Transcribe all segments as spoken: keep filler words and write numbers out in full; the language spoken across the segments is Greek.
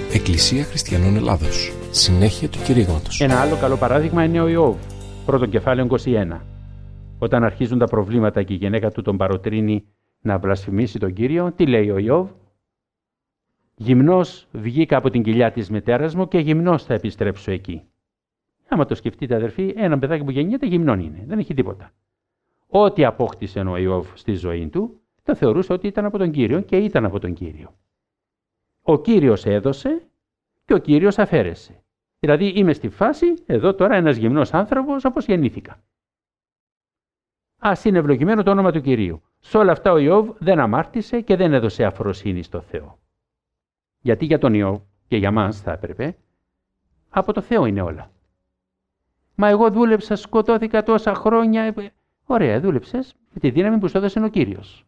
Εκκλησία Χριστιανών Ελλάδος. Συνέχεια του κηρύγματος. Ένα άλλο καλό παράδειγμα είναι ο Ιώβ, πρώτον κεφάλαιο είκοσι ένα. Όταν αρχίζουν τα προβλήματα και η γυναίκα του τον παροτρύνει να βλασφημίσει τον Κύριο, τι λέει ο Ιώβ? Γυμνός βγήκα από την κοιλιά της μητέρας μου και γυμνός θα επιστρέψω εκεί. Άμα το σκεφτείτε, αδερφοί, ένα παιδάκι που γεννιέται γυμνόν είναι, δεν έχει τίποτα. Ό,τι απόκτησε ο Ιώβ στη ζωή του, το θεωρούσε ότι ήταν από τον Κύριο και ήταν από τον Κύριο. Ο Κύριος έδωσε και ο Κύριος αφαίρεσε. Δηλαδή είμαι στη φάση, εδώ τώρα ένας γυμνός άνθρωπος όπως γεννήθηκα. Ας είναι ευλογημένο το όνομα του Κυρίου. Σε όλα αυτά ο Ιώβ δεν αμάρτησε και δεν έδωσε αφροσύνη στο Θεό. Γιατί για τον Ιώβ και για μας θα έπρεπε, από το Θεό είναι όλα. Μα εγώ δούλεψα, σκοτώθηκα τόσα χρόνια. Ωραία, δούλεψες με τη δύναμη που σου έδωσε ο Κύριος.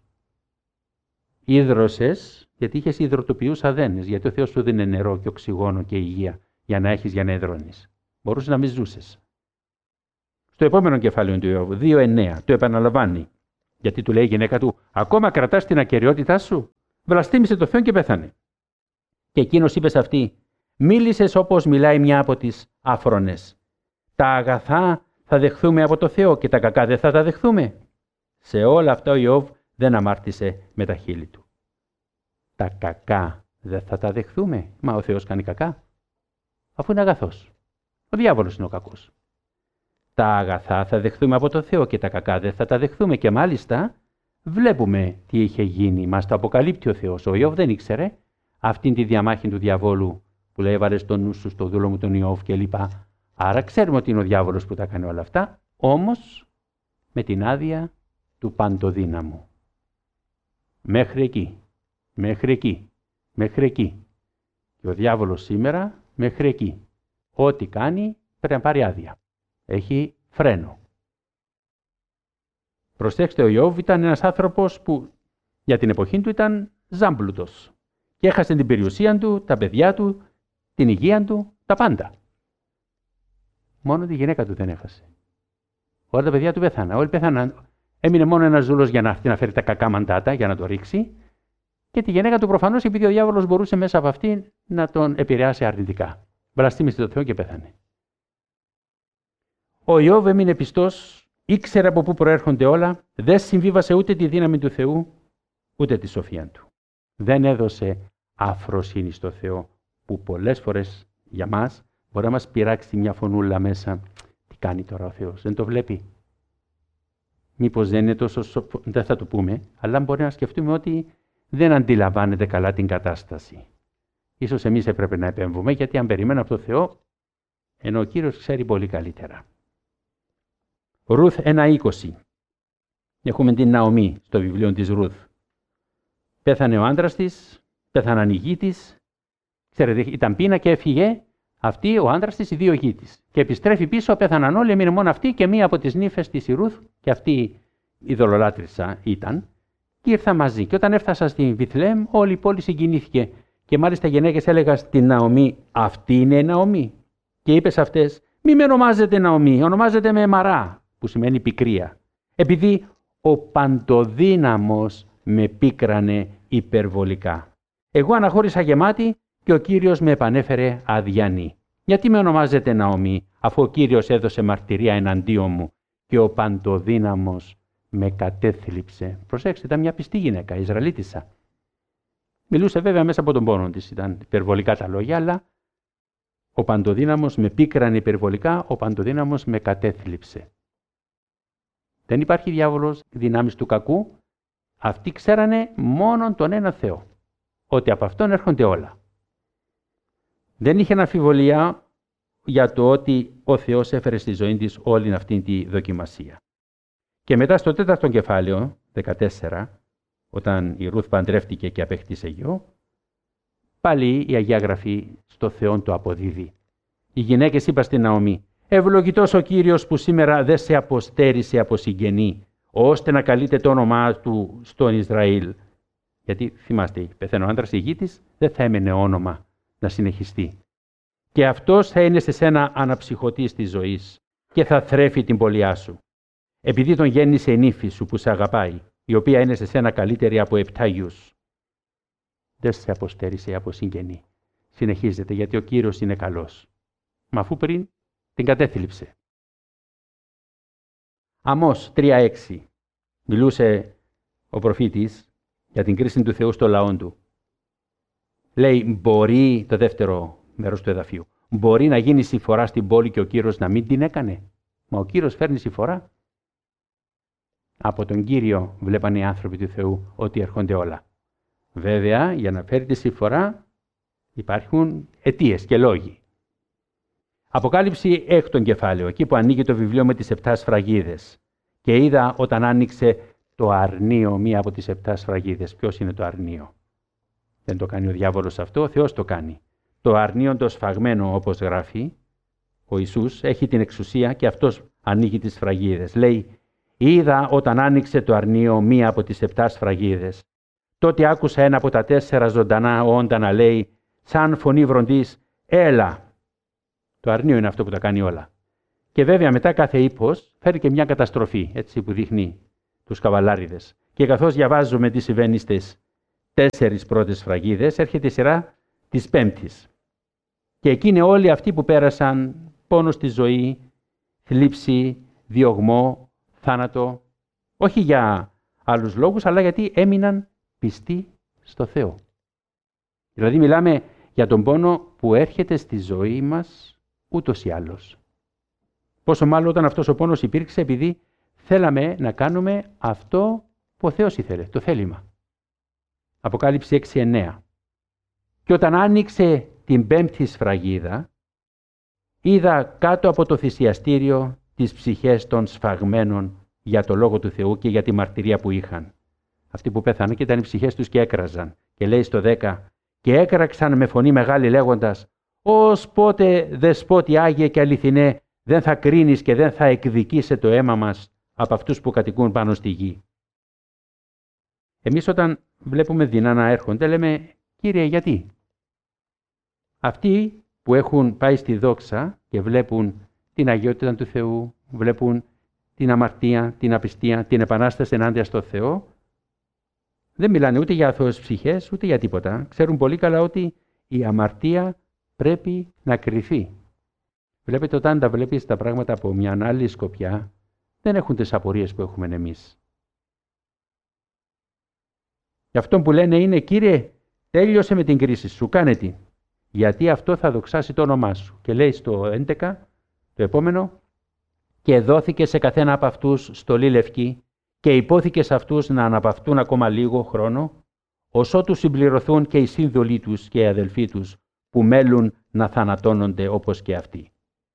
Ίδρωσες γιατί είχες υδροτοποιούς αδένες, γιατί ο Θεός σου δίνει νερό και οξυγόνο και υγεία για να έχεις για να υδρώνεις. Μπορούσες να μην ζούσες. Στο επόμενο κεφάλαιο του Ιώβ, δύο εννέα, το επαναλαμβάνει. Γιατί του λέει η γυναίκα του, ακόμα κρατάς την ακεραιότητά σου? Βλαστήμησε το Θεό και πέθανε. Και εκείνος είπε σε αυτή, μίλησες όπως μιλάει μια από τις άφρονες. Τα αγαθά θα δεχθούμε από το Θεό και τα κακά δεν θα τα δεχθούμε. Σε όλα αυτά ο Ιώβ δεν αμάρτησε με τα χείλη του. Τα κακά δεν θα τα δεχθούμε. Μα ο Θεός κάνει κακά. Αφού είναι αγαθός. Ο διάβολος είναι ο κακός. Τα αγαθά θα δεχθούμε από το Θεό και τα κακά δεν θα τα δεχθούμε. Και μάλιστα βλέπουμε τι είχε γίνει. Μας το αποκαλύπτει ο Θεός. Ο Ιώβ δεν ήξερε αυτήν τη διαμάχη του διαβόλου που λέει έβαλε στο νου σου στο δούλο μου τον Ιώβ κλπ. Άρα ξέρουμε ότι είναι ο διάβολος που τα έκανε όλα αυτά. Όμως με την άδεια του παντοδύναμου. Μέχρι εκεί. Μέχρι εκεί, μέχρι εκεί. Και ο διάβολος σήμερα μέχρι εκεί. Ό,τι κάνει πρέπει να πάρει άδεια. Έχει φρένο. Προσέξτε, ο Ιώβ ήταν ένας άνθρωπος που για την εποχή του ήταν ζάμπλουτος. Και έχασε την περιουσία του, τα παιδιά του, την υγεία του, τα πάντα. Μόνο τη γυναίκα του δεν έχασε. Όλα τα παιδιά του πέθαναν. Όλοι πέθαναν. Έμεινε μόνο ένας ζούλος για να έρθει να φέρει τα κακά μαντάτα, για να το ρίξει. Και τη γυναίκα του προφανώς, επειδή ο διάβολος μπορούσε μέσα από αυτήν να τον επηρεάσει αρνητικά. Βλαστήμησε το Θεό και πέθανε. Ο Ιώβ έμεινε πιστός, ήξερε από πού προέρχονται όλα, δεν συμβίβασε ούτε τη δύναμη του Θεού, ούτε τη σοφία του. Δεν έδωσε αφροσύνη στο Θεό, που πολλές φορές για μας μπορεί να μας πειράξει μια φωνούλα μέσα. Τι κάνει τώρα ο Θεός, δεν το βλέπει? Μήπως δεν είναι τόσο σοφ... δεν θα το πούμε, αλλά μπορεί να σκεφτούμε ότι δεν αντιλαμβάνεται καλά την κατάσταση. Ίσως εμείς έπρεπε να επέμβουμε, γιατί αν περιμένω από το Θεό, ενώ ο Κύριος ξέρει πολύ καλύτερα. Ρουθ ένα είκοσι. Έχουμε την Ναομή στο βιβλίο της Ρουθ. Πέθανε ο άντρας της, πέθαναν οι γη της. Ξέρετε, ήταν πείνα και έφυγε αυτή ο άντρας της, οι δύο γη της. Και επιστρέφει πίσω, πέθαναν όλοι, έμεινε μόνο αυτή και μία από τις νύφες της η Ρουθ, και αυτή η δολολάτρισσα ήταν. Και ήρθα μαζί. Και όταν έφτασα στην Βιθλεέμ, όλη η πόλη συγκινήθηκε. Και μάλιστα οι γυναίκες έλεγαν στην Ναομή, αυτή είναι η Ναομή. Και είπε σε αυτές, μη με ονομάζετε Ναομή, ονομάζετε με Μαρά, που σημαίνει πικρία. Επειδή ο παντοδύναμος με πίκρανε υπερβολικά. Εγώ αναχώρησα γεμάτη και ο Κύριος με επανέφερε αδιανή. Γιατί με ονομάζετε Ναομή, αφού ο Κύριος έδωσε μαρτυρία εναντίον μου και ο παντοδύναμος με κατέθλιψε. Προσέξτε, ήταν μια πιστή γυναίκα, Ισραηλίτισσα. Μιλούσε βέβαια μέσα από τον πόνο της, ήταν υπερβολικά τα λόγια, αλλά ο παντοδύναμος με πίκρανε υπερβολικά, ο παντοδύναμος με κατέθλιψε. Δεν υπάρχει διάβολος, δυνάμεις του κακού. Αυτοί ξέρανε μόνον τον ένα Θεό, ότι από αυτόν έρχονται όλα. Δεν είχε αμφιβολία για το ότι ο Θεός έφερε στη ζωή της όλη αυτή τη δοκιμασία. Και μετά στο τέταρτο κεφάλαιο, δεκατέσσερα, όταν η Ρουθ παντρεύτηκε και απέκτησε γιο, πάλι η Αγία Γραφή στο Θεό το αποδίδει. Οι γυναίκες είπαν στην Ναομή, ευλογητός ο Κύριος που σήμερα δεν σε αποστέρισε από συγγενή, ώστε να καλείται το όνομά του στον Ισραήλ. Γιατί θυμάστε, πεθαίνει ο άντρας, η γη της δεν θα έμενε όνομα να συνεχιστεί. Και αυτός θα είναι σε σένα αναψυχωτής της ζωής και θα θρέφει την πολιά σου. Επειδή τον γέννησε η νύφη σου που σε αγαπάει, η οποία είναι σε σένα καλύτερη από επτά γιους. Δεν σε αποστέρισε από συγγενή. συνεχίζεται, γιατί ο Κύριος είναι καλός. Μα αφού πριν την κατέθλιψε. Αμώς τρία έξι. Μιλούσε ο προφήτης για την κρίση του Θεού στο λαό του. Λέει, μπορεί, το δεύτερο μέρος του εδαφίου, μπορεί να γίνει συμφορά στην πόλη και ο Κύριος να μην την έκανε. Μα ο Κύριος φέρνει συμφορά. Από τον Κύριο βλέπανε οι άνθρωποι του Θεού ότι έρχονται όλα. Βέβαια, για να φέρει τη συμφορά υπάρχουν αιτίες και λόγοι. Αποκάλυψη έκτον κεφάλαιο, εκεί που ανοίγει το βιβλίο με τις επτά σφραγίδες. Και είδα όταν άνοιξε το αρνείο, μία από τις επτά σφραγίδες. Ποιος είναι το αρνείο? Δεν το κάνει ο διάβολος αυτό, ο Θεός το κάνει. Το αρνείο το σφαγμένο, όπως γράφει, ο Ιησούς έχει την εξουσία και αυτός ανοίγει τις σφραγίδες. Λέει, είδα όταν άνοιξε το αρνείο μία από τις επτά σφραγίδες. Τότε άκουσα ένα από τα τέσσερα ζωντανά όντα να λέει, σαν φωνή βροντής, έλα. Το αρνείο είναι αυτό που τα κάνει όλα. Και βέβαια μετά κάθε ύπος φέρει και μια καταστροφή, έτσι που δείχνει τους καβαλάριδες. Και καθώς διαβάζουμε τι συμβαίνει στις τέσσερις πρώτες σφραγίδες, έρχεται η σειρά της πέμπτης. Και εκεί είναι όλοι αυτοί που πέρασαν πόνο στη ζωή, θλίψη, διωγμό, θάνατο, όχι για άλλους λόγους, αλλά γιατί έμειναν πιστοί στο Θεό. Δηλαδή μιλάμε για τον πόνο που έρχεται στη ζωή μας ούτως ή άλλως. Πόσο μάλλον όταν αυτός ο πόνος υπήρξε επειδή θέλαμε να κάνουμε αυτό που ο Θεός ήθελε, το θέλημα. Αποκάλυψη έξι εννέα. Και όταν άνοιξε την πέμπτη σφραγίδα, είδα κάτω από το θυσιαστήριο τις ψυχές των σφαγμένων για το Λόγο του Θεού και για τη μαρτυρία που είχαν. Αυτοί που πέθαναν και ήταν οι ψυχές τους και έκραζαν. Και λέει στο δέκα, και έκραξαν με φωνή μεγάλη λέγοντας, «Ως πότε, δεσπότη Άγιε και αληθινέ, δεν θα κρίνεις και δεν θα εκδικείσαι το αίμα μας από αυτούς που κατοικούν πάνω στη γη». Εμείς όταν βλέπουμε δεινά να έρχονται, λέμε, Κύριε, γιατί? Αυτοί που έχουν πάει στη δόξα και βλέπουν την αγιότητα του Θεού, βλέπουν την αμαρτία, την απιστία, την επανάσταση ενάντια στο Θεό, δεν μιλάνε ούτε για αθώες ψυχές, ούτε για τίποτα. Ξέρουν πολύ καλά ότι η αμαρτία πρέπει να κριθεί. Βλέπετε, όταν τα βλέπεις τα πράγματα από μια άλλη σκοπιά, δεν έχουν τις απορίες που έχουμε εμείς. Γι' αυτό που λένε είναι, Κύριε, τέλειωσε με την κρίση σου, κάνε τι. Γιατί αυτό θα δοξάσει το όνομά σου. Και λέει στο έντεκα, το επόμενο, και δόθηκε σε καθένα από αυτούς στολή λευκή και υπόθηκε σε αυτούς να αναπαυτούν ακόμα λίγο χρόνο, ως ότου συμπληρωθούν και οι σύνδολοι τους και οι αδελφοί τους που μέλουν να θανατώνονται όπως και αυτοί.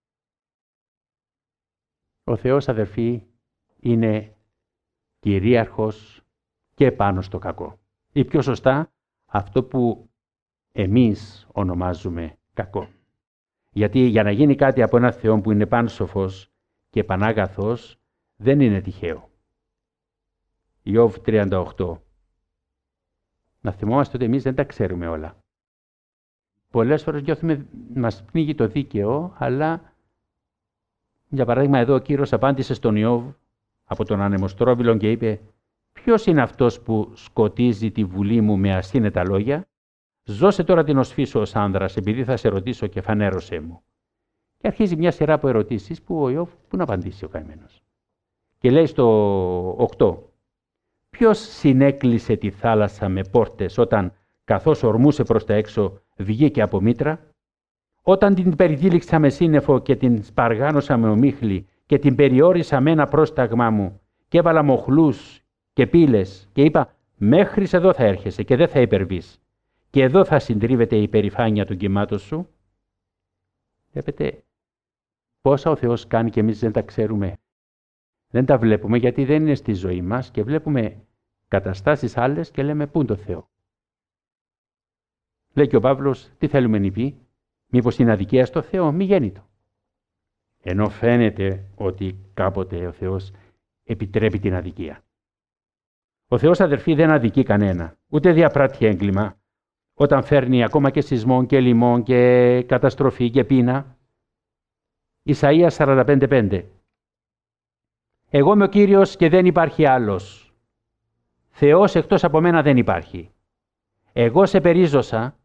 Ο Θεός, αδελφοί, είναι κυρίαρχος και πάνω στο κακό. Ή πιο σωστά, αυτό που εμείς ονομάζουμε κακό. Γιατί για να γίνει κάτι από ένα Θεό που είναι πάνσοφος και πανάγαθος, δεν είναι τυχαίο. Ιώβ τριάντα οκτώ. Να θυμόμαστε ότι εμείς δεν τα ξέρουμε όλα. Πολλές φορές νιώθουμε, μας πνίγει το δίκαιο, αλλά για παράδειγμα εδώ ο Κύριος απάντησε στον Ιώβ από τον ανεμοστρόβιλον και είπε, ποιος είναι αυτός που σκοτίζει τη βουλή μου με ασύνετα λόγια? Ζώσε τώρα την οσφή σου ως άνδρας, επειδή θα σε ρωτήσω και φανέρωσέ μου. Και αρχίζει μια σειρά από ερωτήσεις που ο Ιώβ πού να απαντήσει ο καημένος. Και λέει στο οκτώ, ποιος συνέκλεισε τη θάλασσα με πόρτες όταν καθώς ορμούσε προς τα έξω βγήκε από μήτρα? Όταν την περιδίληξα με σύννεφο και την σπαργάνωσα με ομίχλη και την περιόρισα με ένα πρόσταγμά μου και έβαλα μοχλούς και πύλες και είπα μέχρι εδώ θα έρχεσαι και δεν θα υπερβείς και εδώ θα συντρίβεται η περηφάνεια του κύματος σου. Βλέπετε πόσα ο Θεός κάνει και εμείς δεν τα ξέρουμε. Δεν τα βλέπουμε γιατί δεν είναι στη ζωή μας και βλέπουμε καταστάσεις άλλες και λέμε πού είναι το Θεό. Λέει και ο Παύλος, τι θέλουμε να πει, μήπως είναι αδικία στο Θεό, μη γέννητο. Ενώ φαίνεται ότι κάποτε ο Θεός επιτρέπει την αδικία. Ο Θεός, αδερφοί, δεν αδικεί κανένα, ούτε διαπράττει έγκλημα, όταν φέρνει ακόμα και σεισμό και λοιμό και καταστροφή και πείνα. Ισαΐας σαράντα πέντε πέντε. Εγώ είμαι ο Κύριος και δεν υπάρχει άλλος. Θεός εκτός από μένα δεν υπάρχει. Εγώ σε περίζωσα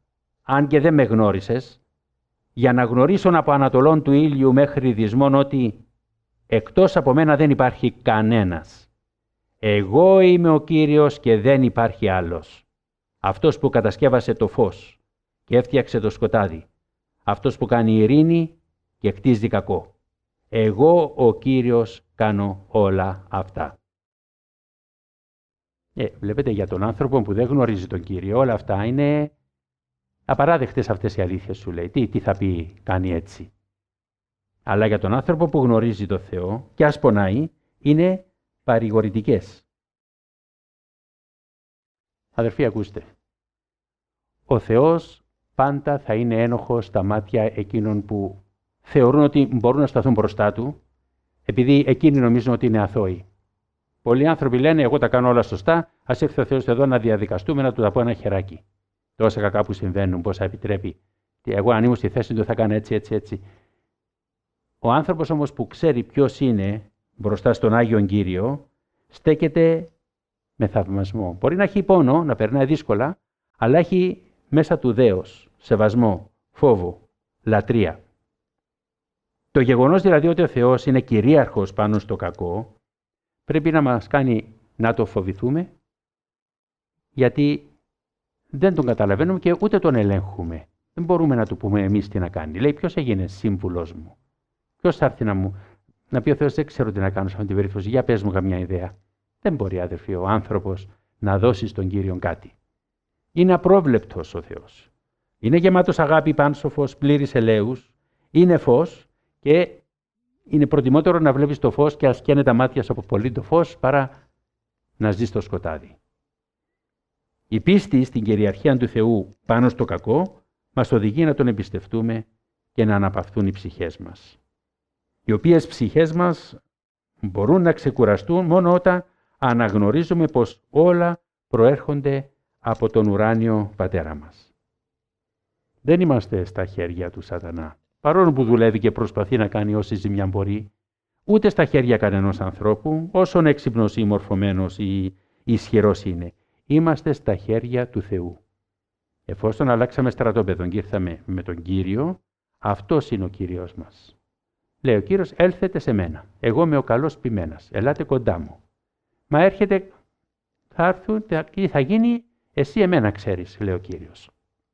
αν και δεν με γνώρισες, για να γνωρίσουν από ανατολών του ήλιου μέχρι δυσμών ότι εκτός από μένα δεν υπάρχει κανένας. Εγώ είμαι ο Κύριος και δεν υπάρχει άλλος. Αυτός που κατασκεύασε το φως και έφτιαξε το σκοτάδι. Αυτός που κάνει ειρήνη και χτίζει κακό. Εγώ ο Κύριος κάνω όλα αυτά. Ε, βλέπετε, για τον άνθρωπο που δεν γνωρίζει τον Κύριο, όλα αυτά είναι απαράδεκτες αυτές οι αλήθειες, σου λέει. Τι, τι θα πει κάνει έτσι. Αλλά για τον άνθρωπο που γνωρίζει τον Θεό και ας πονάει, είναι παρηγορητικές. Αδερφοί, ακούστε. Ο Θεός πάντα θα είναι ένοχος στα μάτια εκείνων που θεωρούν ότι μπορούν να σταθούν μπροστά Του, επειδή εκείνοι νομίζουν ότι είναι αθώοι. Πολλοί άνθρωποι λένε: εγώ τα κάνω όλα σωστά, ας έρθει ο Θεός εδώ να διαδικαστούμε, να Του τα πω ένα χεράκι. Τόσα κακά που συμβαίνουν, πόσα επιτρέπει. Εγώ αν ήμουν στη θέση Του θα κάνω έτσι, έτσι, έτσι. Ο άνθρωπος όμως που ξέρει ποιος είναι μπροστά στον Άγιον Κύριο, στέκεται με θαυμασμό. Μπορεί να έχει πόνο, να περνάει δύσκολα, αλλά έχει μέσα του δέος, σεβασμό, φόβο, λατρεία. Το γεγονός δηλαδή ότι ο Θεός είναι κυρίαρχος πάνω στο κακό, πρέπει να μας κάνει να το φοβηθούμε, γιατί δεν τον καταλαβαίνουμε και ούτε τον ελέγχουμε. Δεν μπορούμε να του πούμε εμείς τι να κάνει. Λέει: ποιος έγινε σύμβουλος μου, ποιος θα έρθει να μου να πει ο Θεός: δεν ξέρω τι να κάνω σε αυτή την περίπτωση, για πες μου καμιά ιδέα. Δεν μπορεί, αδερφοί, ο άνθρωπος να δώσει στον Κύριον κάτι. Είναι απρόβλεπτος ο Θεός. Είναι γεμάτος αγάπη, πάνσοφος, πλήρης ελέους. Είναι φως και είναι προτιμότερο να βλέπεις το φως και ασκένε τα μάτια σου από πολύ το φως παρά να ζεις στο σκοτάδι. Η πίστη στην κυριαρχία του Θεού πάνω στο κακό μας οδηγεί να τον εμπιστευτούμε και να αναπαυθούν οι ψυχές μας. Οι οποίες ψυχές μας μπορούν να ξεκουραστούν μόνο όταν αναγνωρίζουμε πως όλα προέρχονται από τον ουράνιο Πατέρα μας. Δεν είμαστε στα χέρια του Σατανά, παρόλο που δουλεύει και προσπαθεί να κάνει όση ζημιά μπορεί, ούτε στα χέρια κανενός ανθρώπου, όσον έξυπνος ή μορφωμένος ή ισχυρός είναι. Είμαστε στα χέρια του Θεού. Εφόσον αλλάξαμε στρατόπεδο και ήρθαμε με τον Κύριο, αυτός είναι ο Κύριος μας. Λέει ο Κύριος: έλθετε σε μένα. Εγώ είμαι ο καλός ποιμένας. Ελάτε κοντά μου. Μα έρχεται, θα έρθουν, τι θα γίνει, εσύ εμένα ξέρεις, λέει ο Κύριος.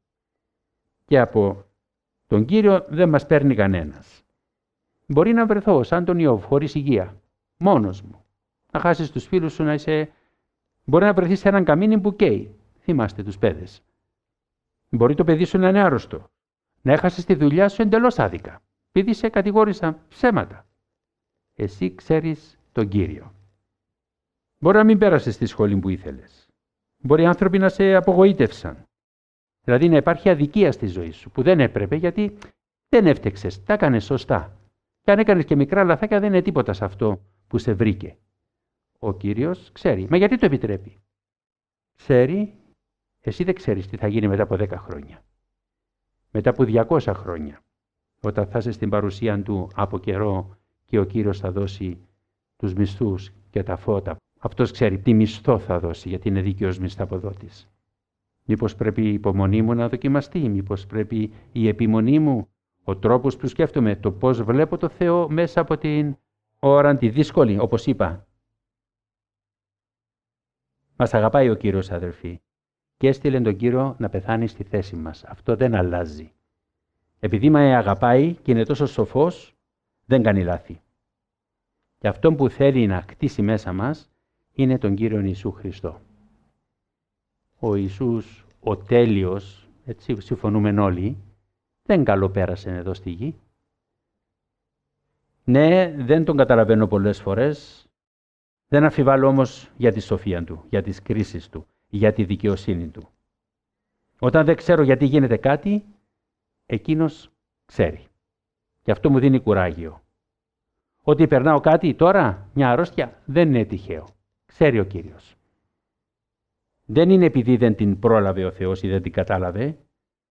Και από τον Κύριο δεν μας παίρνει κανένας. Μπορεί να βρεθώ σαν τον Ιώβ, χωρίς υγεία, μόνος μου. Να χάσεις τους φίλους σου, να είσαι... Μπορεί να βρεθείς σε έναν καμίνι που καίει. Θυμάστε τους παιδες. Μπορεί το παιδί σου να είναι άρρωστο. Να έχασες τη δουλειά σου εντελώς άδικα. Επειδή σε κατηγόρησαν ψέματα. Εσύ ξέρεις τον Κύριο. Μπορεί να μην πέρασες στη σχολή που ήθελες. Μπορεί οι άνθρωποι να σε απογοήτευσαν. Δηλαδή να υπάρχει αδικία στη ζωή σου που δεν έπρεπε, γιατί δεν έφτεξες, τα έκανες σωστά. Και αν έκανες και μικρά λαθάκια, δεν είναι τίποτα σε αυτό που σε βρήκε. Ο Κύριος ξέρει. Μα γιατί το επιτρέπει? Ξέρει, εσύ δεν ξέρεις τι θα γίνει μετά από δέκα χρόνια. Μετά από διακόσια χρόνια. Όταν θα είσαι στην παρουσία Του από καιρό και ο Κύριος θα δώσει τους μισθούς και τα φώτα. Αυτός ξέρει τι μισθό θα δώσει, γιατί είναι δίκαιος μισθαποδότης. Μήπως πρέπει η υπομονή μου να δοκιμαστεί, μήπως πρέπει η επιμονή μου, ο τρόπος που σκέφτομαι, το πώς βλέπω το Θεό μέσα από την ώρα τη δύσκολη, όπως είπα. Μας αγαπάει ο Κύριος, αδελφοί, και έστειλε τον Κύριο να πεθάνει στη θέση μας. Αυτό δεν αλλάζει. Επειδή με αγαπάει και είναι τόσο σοφός, δεν κάνει λάθη. Και αυτόν που θέλει να κτίσει μέσα μας είναι τον Κύριον Ιησού Χριστό. Ο Ιησούς, ο τέλειος, έτσι συμφωνούμε όλοι, δεν καλοπέρασε εδώ στη γη. Ναι, δεν τον καταλαβαίνω πολλές φορές, δεν αμφιβάλλω όμως για τη σοφία Του, για τις κρίσεις Του, για τη δικαιοσύνη Του. Όταν δεν ξέρω γιατί γίνεται κάτι, εκείνος ξέρει. Και αυτό μου δίνει κουράγιο. Ότι περνάω κάτι τώρα, μια αρρώστια, δεν είναι τυχαίο. Ξέρει ο Κύριος. Δεν είναι επειδή δεν την πρόλαβε ο Θεός ή δεν την κατάλαβε.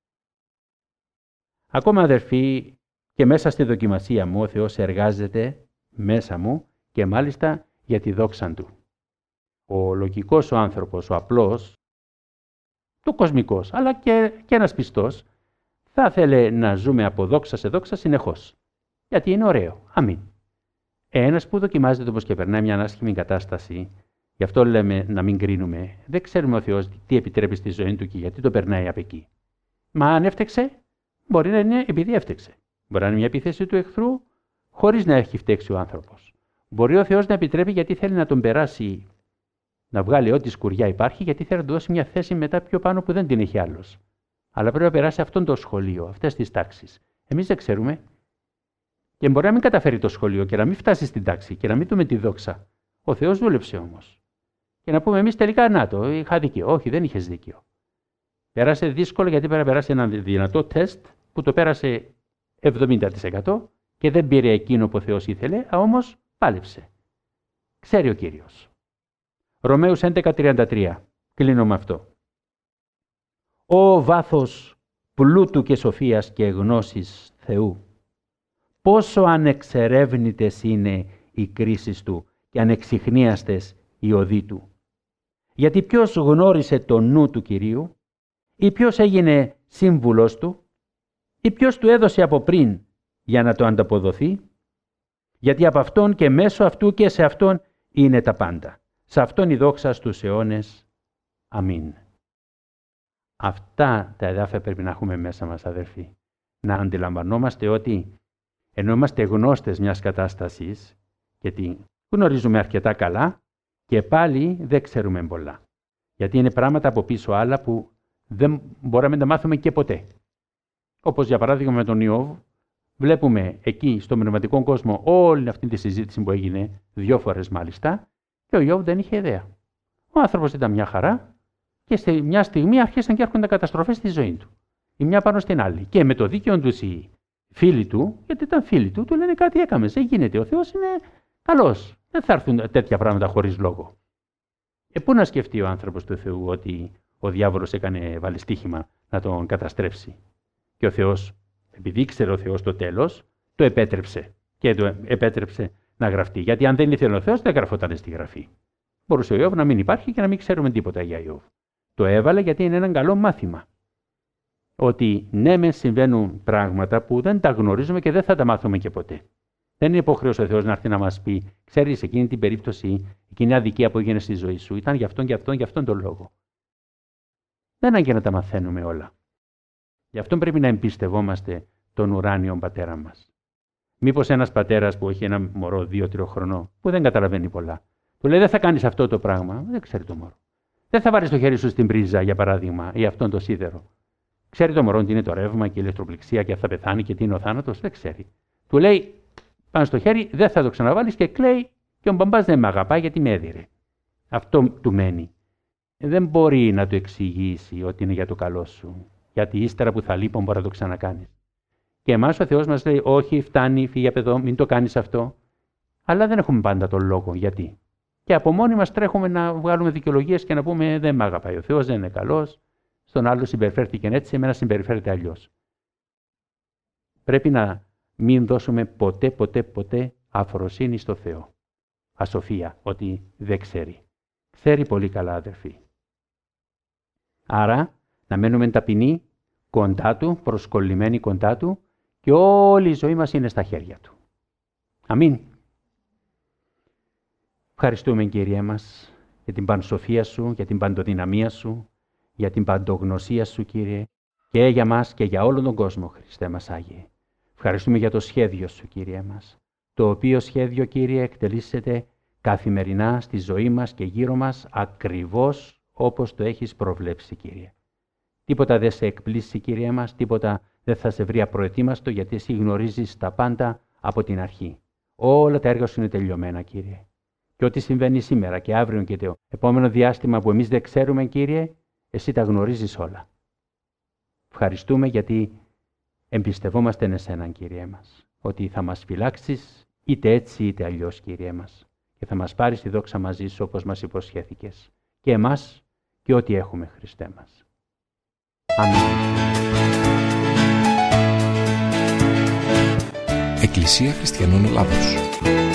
Ακόμα, αδερφοί, και μέσα στη δοκιμασία μου ο Θεός εργάζεται μέσα μου και μάλιστα για τη δόξα Του. Ο λογικός ο άνθρωπος, ο απλός, το κοσμικός, αλλά και, και ένας πιστός, θα ήθελε να ζούμε από δόξα σε δόξα συνεχώς. Γιατί είναι ωραίο. Αμήν. Ένας που δοκιμάζεται όμως και περνάει μια άσχημη κατάσταση, γι' αυτό λέμε να μην κρίνουμε, δεν ξέρουμε ο Θεός τι επιτρέπει στη ζωή του και γιατί το περνάει από εκεί. Μα αν έφτεξε, μπορεί να είναι επειδή έφτεξε. Μπορεί να είναι μια επίθεση του εχθρού, χωρίς να έχει φταίξει ο άνθρωπος. Μπορεί ο Θεός να επιτρέπει γιατί θέλει να τον περάσει, να βγάλει ό,τι σκουριά υπάρχει, γιατί θέλει να του δώσει μια θέση μετά πιο πάνω που δεν την έχει άλλος. Αλλά πρέπει να περάσει αυτόν το σχολείο, αυτές τις τάξεις. Εμείς δεν ξέρουμε. Και μπορεί να μην καταφέρει το σχολείο και να μην φτάσει στην τάξη και να μην δούμε τη δόξα. Ο Θεός δούλεψε όμως. Και να πούμε εμείς τελικά, να το, είχα δίκιο. Όχι, δεν είχες δίκιο. Πέρασε δύσκολο γιατί πρέπει να περάσει ένα δυνατό τεστ που το πέρασε εβδομήντα τοις εκατό και δεν πήρε εκείνο που ο Θεός ήθελε, όμως πάλεψε. Ξέρει ο Κύριος. Ρωμαίους έντεκα τριάντα τρία. Κλείνω με αυτό. Ω βάθος πλούτου και σοφίας και γνώσης Θεού, πόσο ανεξερεύνητες είναι οι κρίσεις Του και ανεξιχνίαστες οι οδοί Του. Γιατί ποιος γνώρισε το νου του Κυρίου, ή ποιος έγινε σύμβουλος Του, ή ποιος Του έδωσε από πριν για να το ανταποδοθεί, γιατί από Αυτόν και μέσω Αυτού και σε Αυτόν είναι τα πάντα. Σε Αυτόν η δόξα στους αιώνες. Αμήν. Αυτά τα εδάφια πρέπει να έχουμε μέσα μας, αδερφοί. Να αντιλαμβανόμαστε ότι ενώ είμαστε γνώστες μιας κατάστασης και την γνωρίζουμε αρκετά καλά, και πάλι δεν ξέρουμε πολλά. Γιατί είναι πράγματα από πίσω άλλα που δεν μπορούμε να τα μάθουμε και ποτέ. Όπως για παράδειγμα με τον Ιώβ, βλέπουμε εκεί στο πνευματικό κόσμο όλη αυτή τη συζήτηση που έγινε, δύο φορές μάλιστα, και ο Ιώβ δεν είχε ιδέα. Ο άνθρωπος ήταν μια χαρά και σε μια στιγμή άρχισαν και έρχονταν καταστροφές στη ζωή του. Η μια πάνω στην άλλη. Και με το δίκαιο του οι φίλοι του, γιατί ήταν φίλοι του, του λένε κάτι έκαμε. Δεν γίνεται. Ο Θεός είναι καλός. Δεν θα έρθουν τέτοια πράγματα χωρίς λόγο. Ε, πού να σκεφτεί ο άνθρωπος του Θεού ότι ο διάβολος έκανε βάλει στοίχημα να τον καταστρέψει. Και ο Θεός, επειδή ήξερε ο Θεός το τέλος, το επέτρεψε. Και το επέτρεψε να γραφτεί. Γιατί αν δεν ήθελε ο Θεός, δεν γραφόταν στη γραφή. Μπορούσε ο Ιώβ να μην υπάρχει και να μην ξέρουμε τίποτα για Ιώβ. Το έβαλε γιατί είναι ένα καλό μάθημα. Ότι ναι, μεν συμβαίνουν πράγματα που δεν τα γνωρίζουμε και δεν θα τα μάθουμε και ποτέ. Δεν είναι υποχρέωση ο Θεός να έρθει να μας πει, ξέρεις, εκείνη την περίπτωση, εκείνη η αδικία που έγινε στη ζωή σου ήταν γι' αυτόν και αυτόν και αυτόν τον λόγο. Δεν είναι και να τα μαθαίνουμε όλα. Γι' αυτό πρέπει να εμπιστευόμαστε τον ουράνιο πατέρα μας. Μήπως ένας πατέρας που έχει ένα μωρό δύο-τρία χρονών, που δεν καταλαβαίνει πολλά, του λέει: δεν θα κάνεις αυτό το πράγμα, δεν ξέρει το μωρό. Δεν θα βάλεις το χέρι σου στην πρίζα, για παράδειγμα, ή αυτόν το σίδερο. Ξέρει το μωρό τι είναι το ρεύμα και η ηλεκτροπληξία και θα πεθάνει και τι είναι ο θάνατος, δεν ξέρει. Του λέει: πάνω στο χέρι, δεν θα το ξαναβάλεις και κλαίει και ο μπαμπάς δεν με αγαπάει γιατί με έδιρε. Αυτό του μένει. Δεν μπορεί να του εξηγήσει ότι είναι για το καλό σου. Γιατί ύστερα που θα λείπω μπορεί να το ξανακάνεις. Και εμάς ο Θεός μας λέει: όχι, φτάνει, φύγε από εδώ, μην το κάνεις αυτό. Αλλά δεν έχουμε πάντα τον λόγο. Γιατί. Και από μόνοι μας τρέχουμε να βγάλουμε δικαιολογίες και να πούμε: δεν με αγαπάει ο Θεός, δεν είναι καλός. Στον άλλο συμπεριφέρθηκε έτσι, εμένα συμπεριφέρεται αλλιώς. Πρέπει να μην δώσουμε ποτέ, ποτέ, ποτέ αφροσύνη στο Θεό. Ασοφία, ότι δεν ξέρει. Ξέρει πολύ καλά, αδερφοί. Άρα, να μένουμε ταπεινοί κοντά Του, προσκολλημένοι κοντά Του και όλη η ζωή μας είναι στα χέρια Του. Αμήν. Ευχαριστούμε, Κύριε μας, για την πανσοφία Σου, για την παντοδυναμία Σου, για την παντογνωσία Σου, Κύριε, και για μας και για όλον τον κόσμο, Χριστέ μας Άγιε. Ευχαριστούμε για το σχέδιο Σου, Κύριε μας, το οποίο σχέδιο, Κύριε, εκτελήσεται καθημερινά στη ζωή μας και γύρω μας ακριβώς όπως το έχεις προβλέψει, Κύριε. Τίποτα δεν σε εκπλήσει, Κύριε μας, τίποτα δεν θα σε βρει απροετοίμαστο, γιατί εσύ γνωρίζεις τα πάντα από την αρχή. Όλα τα έργα Σου είναι τελειωμένα, Κύριε. Και ό,τι συμβαίνει σήμερα και αύριο και το επόμενο διάστημα που εμείς δεν ξέρουμε, Κύριε, εσύ τα γνωρίζεις όλα. Ευχαριστούμε γιατί εμπιστευόμαστε εν εσέναν, Κύριε μας, ότι θα μας φυλάξεις είτε έτσι είτε αλλιώς, Κύριε μας, και θα μας πάρεις τη δόξα μαζί Σου όπως μας υποσχέθηκες, και εμάς και ό,τι έχουμε, Χριστέ μας. Αμήν. Εκκλησία Χριστιανών Ελλάδος.